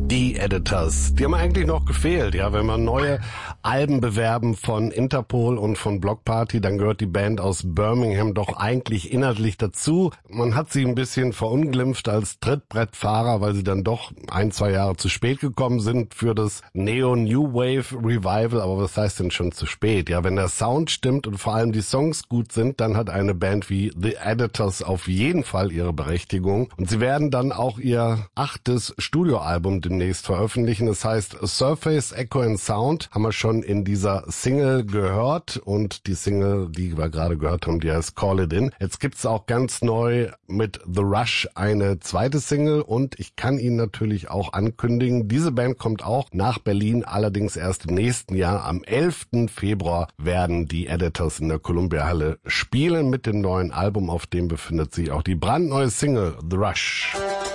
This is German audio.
Die Editors, die haben eigentlich noch gefehlt, ja, wenn man neue Alben bewerben von Interpol und von Bloc Party, dann gehört die Band aus Birmingham doch eigentlich inhaltlich dazu. Man hat sie ein bisschen verunglimpft als Trittbrettfahrer, weil sie dann doch 1-2 Jahre zu spät gekommen sind für das Neo-New Wave Revival, aber was heißt denn schon zu spät? Ja, wenn der Sound stimmt und vor allem die Songs gut sind, dann hat eine Band wie The Editors auf jeden Fall ihre Berechtigung und sie werden dann auch ihr 8. Studioalbum demnächst veröffentlichen. Das heißt Surface, Echo and Sound haben wir schon in dieser Single gehört und die Single, die wir gerade gehört haben, die heißt Call It In. Jetzt gibt's auch ganz neu mit The Rush eine zweite Single und ich kann Ihnen natürlich auch ankündigen, diese Band kommt auch nach Berlin, allerdings erst im nächsten Jahr. Am 11. Februar werden die Editors in der Columbia Halle spielen mit dem neuen Album, auf dem befindet sich auch die brandneue Single The Rush.